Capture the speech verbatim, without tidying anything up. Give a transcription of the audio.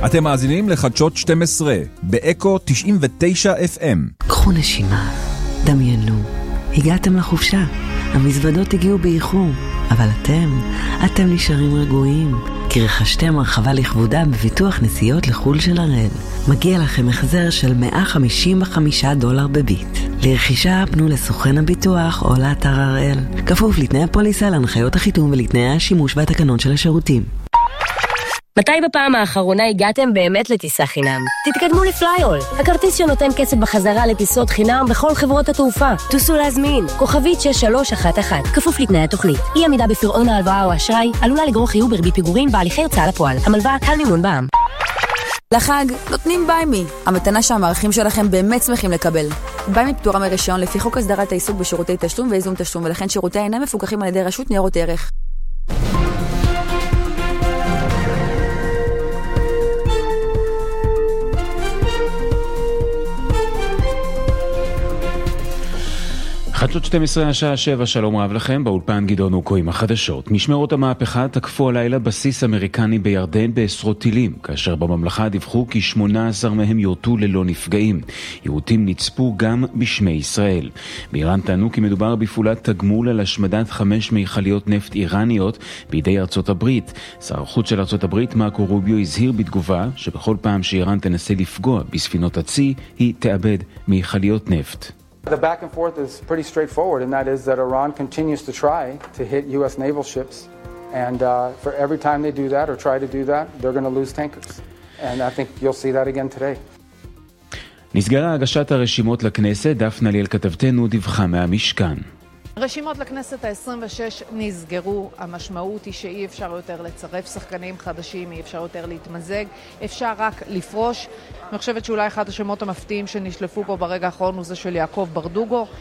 אתם מאזינים לחדשות שתים עשרה, באקו תשעים ותשע אף אם. קחו נשימה, דמיינו, הגעתם לחופשה, המזוודות הגיעו באיחור, אבל אתם, אתם נשארים רגועים, כי רכשתם הרחבה לכבודה בביטוח נסיעות לחול של הראל. מגיע לכם החזר של מאה חמישים וחמישה דולר בביט. לרכישה פנו לסוכן הביטוח או לאתר הראל. כפוף לתנאי הפוליסה, להנחיות החיתום ולתנאי השימוש והתקנון של השירותים. מתי בפעם האחרונה הגעתם באמת לטיסה חינם? תתקדמו לפלייאול, הכרטיס שנותן כסף בחזרה לטיסות חינם בכל חברות התעופה. תוסו להזמין, כוכבית שש שלוש אחת אחת, כפוף לתנאי התוכנית. אי עמידה בפירעון ההלוואה או אשראי עלולה לגרור חיוב בריבית פיגורים בהליכי הוצאה לפועל. המלווה קל מימון בע"מ. לחג נותנים ביימי, המתנה שהמערכים שלכם באמת שמחים לקבל. ביימי פטורה מרישיון לפי חוק הסדרת העיסוק בשירותי תשלום ואיזון תשלום, ולכן שירותי אינם מפוקחים על ידי רשות ניירות ערך. חדשות שתים עשרה השעה שבע, שלום רב לכם, באולפן גדעון אוקו עם החדשות. משמרות המהפכה תקפו הלילה בסיס אמריקני בירדן בעשרות טילים, כאשר בממלכה דיווחו כי שמונה עשר מהם יורטו ללא נפגעים. יירוטים נצפו גם בשמי ישראל. באיראן טענו כי מדובר בפעולת תגמול על השמדת חמש מיכליות נפט איראניות בידי ארצות הברית. שר החוץ של ארצות הברית מרקו רוביו הזהיר בתגובה שבכל פעם שאיראן תנסה לפגוע בספינות הצי היא תאבד מיכליות נפט. The back and forth is pretty straightforward, and that is that Iran continues to try to hit U S naval ships, and uh, for every time they do that or try to do that, they're going to lose tankers. And I think you'll see that again today. נסגרה הגשת הרשימות לכנסת, דפנה ליאל כתבתנו דיווחה מהמשכן. רשימות לכנסת ה-עשרים ושש נסגרו, המשמעות היא שאי אפשר יותר לצרף שחקנים חדשים, אי אפשר יותר להתמזג, אפשר רק לפרוש. אני חושבת שאולי אחד השמות המפתיעים שנשלפו פה ברגע האחרון הוא זה של יעקב ברדוגו,